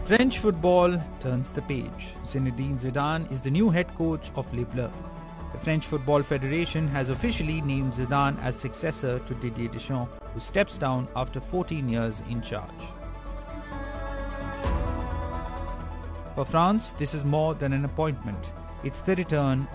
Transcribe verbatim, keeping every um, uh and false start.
French football turns the page. Zinedine Zidane is the new head coach of Les Bleus. The French Football Federation has officially named Zidane as successor to Didier Deschamps, who steps down after fourteen years in charge. For France, this is more than an appointment. It's the return